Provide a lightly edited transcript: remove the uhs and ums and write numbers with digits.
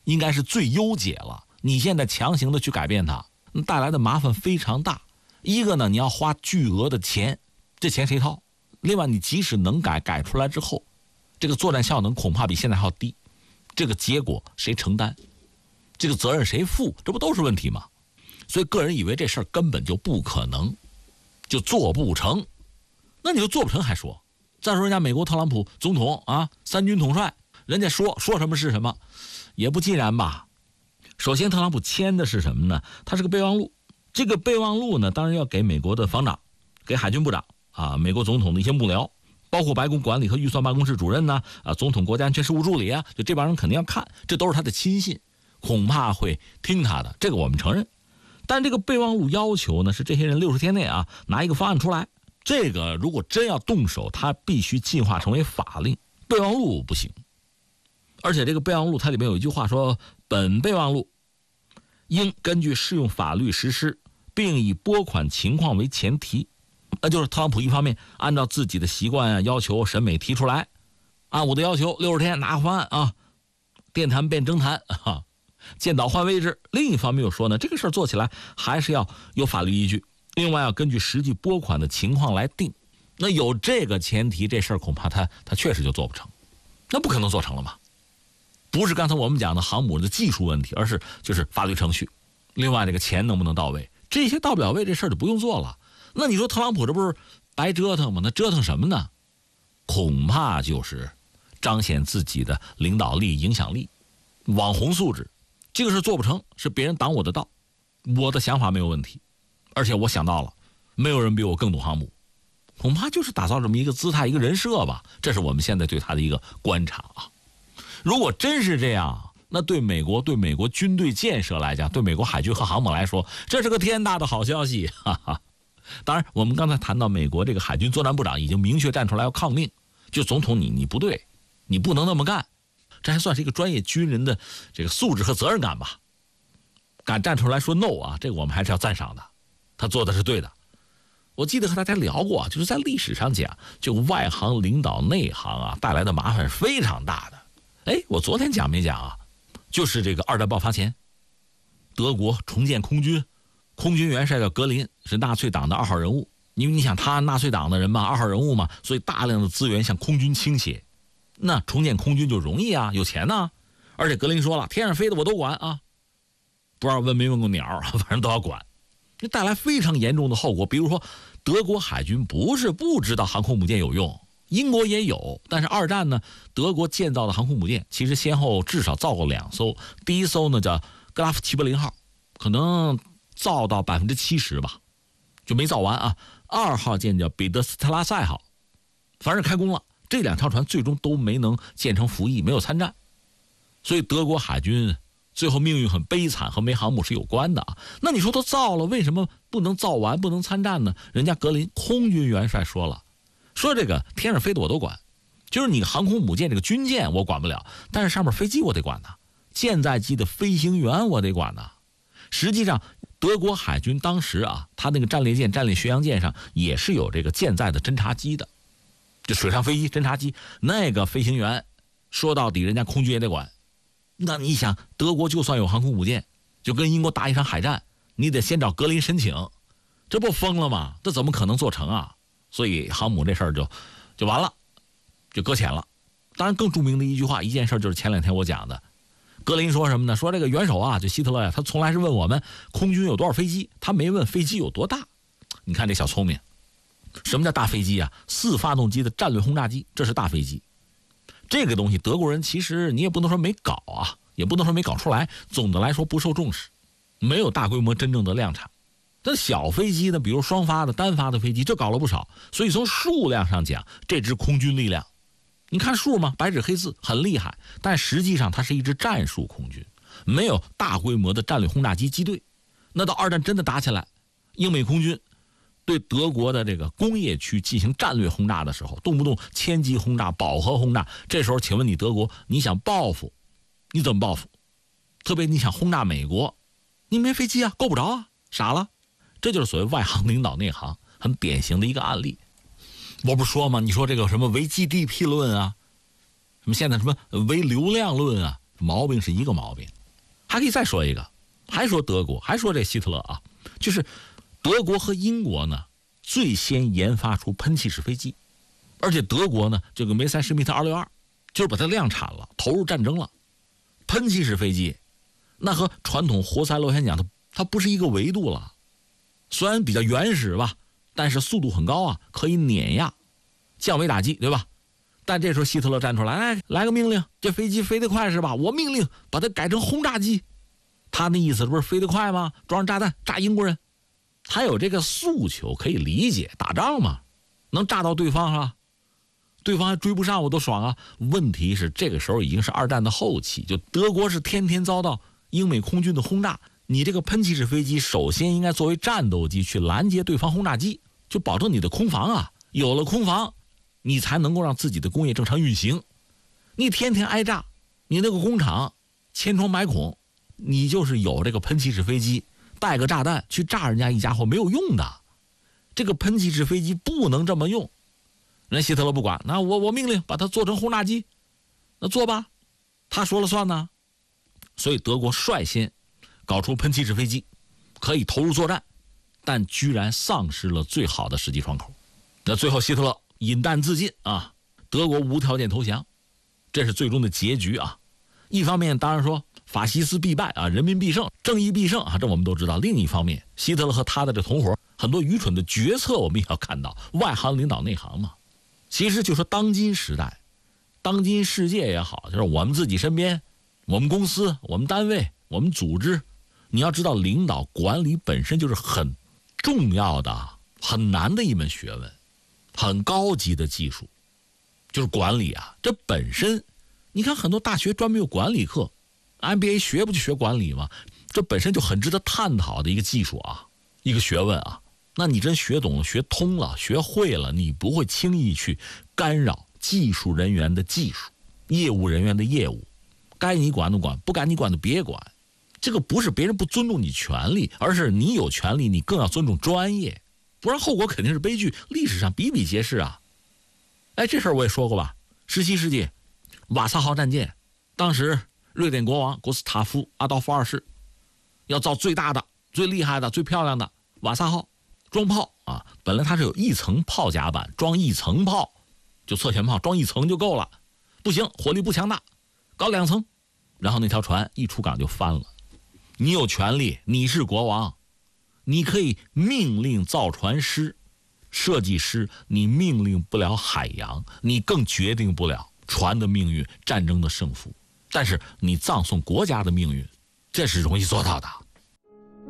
应该是最优解了。你现在强行的去改变它，带来的麻烦非常大。一个呢，你要花巨额的钱，这钱谁掏？另外，你即使能改出来之后，这个作战效能恐怕比现在还要低，这个结果谁承担？这个责任谁负？这不都是问题吗？所以个人以为这事儿根本就不可能，就做不成。那你就做不成还说？再说人家美国特朗普总统啊，三军统帅，人家说什么是什么，也不尽然吧。首先，特朗普签的是什么呢？它是个备忘录。这个备忘录呢，当然要给美国的防长、给海军部长啊，美国总统的一些幕僚，包括白宫管理和预算办公室主任呢，总统国家安全事务助理啊，就这帮人肯定要看，这都是他的亲信，恐怕会听他的，这个我们承认。但这个备忘录要求呢，是这些人60天内啊拿一个方案出来。这个如果真要动手，它必须进化成为法令，备忘录不行。而且这个备忘录它里面有一句话说，本备忘录应根据适用法律实施，并以拨款情况为前提。那就是特朗普一方面按照自己的习惯啊、要求、审美提出来，按我的要求60天拿个方案啊，电谈变征谈啊，见导换位置。另一方面又说呢，这个事儿做起来还是要有法律依据，另外要根据实际拨款的情况来定。那有这个前提，这事儿恐怕他确实就做不成，那不可能做成了嘛。不是刚才我们讲的航母的技术问题，而是就是法律程序。另外这个钱能不能到位，这些到不了位，这事儿就不用做了。那你说特朗普这不是白折腾吗？那折腾什么呢？恐怕就是彰显自己的领导力、影响力、网红素质。这个事做不成，是别人挡我的道，我的想法没有问题，而且我想到了，没有人比我更懂航母，恐怕就是打造这么一个姿态、一个人设吧。这是我们现在对他的一个观察啊。如果真是这样，那对美国军队建设来讲，对美国海军和航母来说，这是个天大的好消息，哈哈。当然，我们刚才谈到美国这个海军作战部长已经明确站出来要抗命，就总统你不对，你不能那么干，这还算是一个专业军人的这个素质和责任感吧。敢站出来说 no 啊，这个我们还是要赞赏的，他做的是对的。我记得和大家聊过，就是在历史上讲，就外行领导内行啊，带来的麻烦是非常大的。我昨天讲没讲啊？就是这个二战爆发前，德国重建空军，空军元帅叫格林，是纳粹党的2号人物。因为你想他纳粹党的人嘛，2号人物嘛，所以大量的资源向空军倾斜。那重建空军就容易啊，有钱呢。而且格林说了，天上飞的我都管啊，不知道问没问过鸟，反正都要管。这带来非常严重的后果，比如说德国海军不是不知道航空母舰有用，英国也有，但是二战呢，德国建造的航空母舰其实先后至少造过2艘。第一艘呢叫格拉夫780号，可能造到70%吧，就没造完啊。2号舰叫彼得斯特拉塞号，反正开工了。这2条船最终都没能建成服役，没有参战，所以德国海军最后命运很悲惨，和没航母是有关的啊。那你说都造了，为什么不能造完，不能参战呢？人家格林空军元帅说了，说这个天上飞的我都管，就是你航空母舰这个军舰我管不了，但是上面飞机我得管呐，舰载机的飞行员我得管呐。实际上德国海军当时啊，他那个战列舰、战列巡洋舰上也是有这个舰载的侦察机的，就水上飞机侦察机，那个飞行员说到底人家空军也得管。那你想，德国就算有航空母舰，就跟英国打一场海战，你得先找格林申请，这不疯了吗？这怎么可能做成啊？所以航母这事儿就完了，就搁浅了。当然更著名的一句话，一件事就是前2天我讲的，格林说什么呢？说这个元首啊，就希特勒呀，他从来是问我们空军有多少飞机，他没问飞机有多大。你看这小聪明，什么叫大飞机啊？4发动机的战略轰炸机，这是大飞机。这个东西德国人其实你也不能说没搞啊，也不能说没搞出来，总的来说不受重视，没有大规模真正的量产。但小飞机呢，比如双发的、单发的飞机，这搞了不少。所以从数量上讲，这支空军力量，你看数嘛，白纸黑字很厉害，但实际上它是一支战术空军，没有大规模的战略轰炸机机队。那到二战真的打起来，英美空军对德国的这个工业区进行战略轰炸的时候，动不动千机轰炸、饱和轰炸，这时候请问你德国，你想报复，你怎么报复？特别你想轰炸美国，你没飞机啊，够不着啊，傻了。这就是所谓外行领导内行，很典型的一个案例。我不说吗？你说这个什么唯 GDP 论啊，什么现在什么唯流量论啊，毛病是一个毛病。 还可以再说一个，还说德国，还说这希特勒啊，就是德国和英国呢最先研发出喷气式飞机，而且德国呢这个梅塞施密特262就是把它量产了，投入战争了。喷气式飞机那和传统活塞螺旋桨它不是一个维度了，虽然比较原始吧，但是速度很高啊，可以碾压降维打击，对吧？但这时候希特勒站出来，来个命令，这飞机飞得快是吧？我命令把它改成轰炸机。他那意思不是飞得快吗？装上炸弹炸英国人，他有这个诉求可以理解，打仗嘛，能炸到对方是吧？对方还追不上我都爽啊。问题是这个时候已经是二战的后期，就德国是天天遭到英美空军的轰炸，你这个喷气式飞机首先应该作为战斗机去拦截对方轰炸机，就保证你的空防啊，有了空防你才能够让自己的工业正常运行。你天天挨炸，你那个工厂千疮百孔，你就是有这个喷气式飞机带个炸弹去炸人家一家伙没有用的。这个喷气式飞机不能这么用。人希特勒不管，那我命令把它做成轰炸机，那做吧，他说了算呢。所以德国率先搞出喷气式飞机，可以投入作战，但居然丧失了最好的时机窗口。那最后希特勒饮弹自尽啊，德国无条件投降，这是最终的结局啊。一方面当然说法西斯必败啊，人民必胜，正义必胜啊，这我们都知道。另一方面，希特勒和他的这同伙很多愚蠢的决策我们也要看到，外行领导内行嘛。其实就说当今时代，当今世界也好，就是我们自己身边，我们公司，我们单位，我们组织，你要知道领导管理本身就是很重要的很难的一门学问，很高级的技术，就是管理啊。这本身你看很多大学专门有管理课， MBA 学不就学管理吗？这本身就很值得探讨的一个技术啊，一个学问啊。那你真学懂了，学通了，学会了，你不会轻易去干扰技术人员的技术，业务人员的业务，该你管的管，不该你管的别管。这个不是别人不尊重你权利，而是你有权利你更要尊重专业，不然后果肯定是悲剧，历史上比比皆是啊。这事儿我也说过吧，17世纪瓦萨号战舰，当时瑞典国王古斯塔夫阿道夫2世要造最大的最厉害的最漂亮的瓦萨号装炮啊，本来它是有一层炮甲板，装一层炮，就侧舷炮装一层就够了，不行，火力不强大，搞2层，然后那条船一出港就翻了。你有权利，你是国王，你可以命令造船师、设计师，你命令不了海洋，你更决定不了船的命运、战争的胜负，但是你葬送国家的命运，这是容易做到的。